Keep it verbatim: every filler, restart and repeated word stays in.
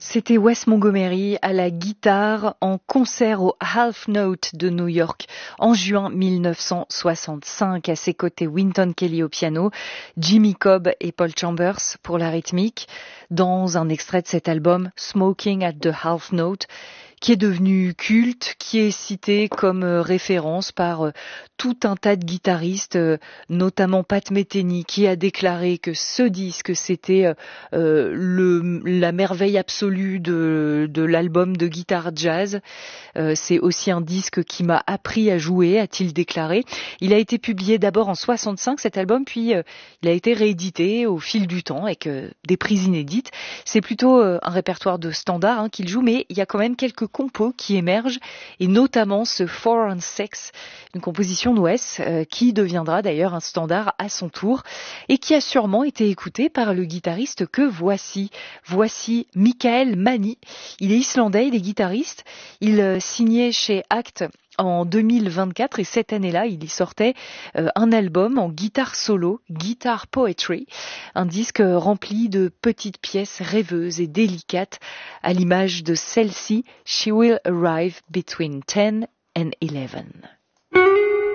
C'était Wes Montgomery à la guitare en concert au Half Note de New York en juin mille neuf cent soixante-cinq. À ses côtés, Wynton Kelly au piano, Jimmy Cobb et Paul Chambers pour la rythmique, dans un extrait de cet album Smoking at the Half Note, qui est devenu culte, qui est cité comme référence par tout un tas de guitaristes, notamment Pat Metheny, qui a déclaré que ce disque, c'était euh, le, la merveille absolue de, de l'album de guitare jazz. Euh, c'est aussi un disque qui m'a appris à jouer, a-t-il déclaré. Il a été publié d'abord en soixante-cinq, cet album, puis euh, il a été réédité au fil du temps avec euh, des prises inédites. C'est plutôt euh, un répertoire de standards hein, qu'il joue, mais il y a quand même quelques compos qui émergent, et notamment ce Four on Six, une composition de Wes euh, qui deviendra d'ailleurs un standard à son tour, et qui a sûrement été écouté par le guitariste que voici. Voici Mikael Manni. Il est islandais, il est guitariste. Il euh, signait chez Act en deux mille vingt-quatre et cette année-là, il y sortait euh, un album en guitare solo, Guitar Poetry, un disque rempli de petites pièces rêveuses et délicates à l'image de celle-ci, She Will Arrive Between ten and eleven.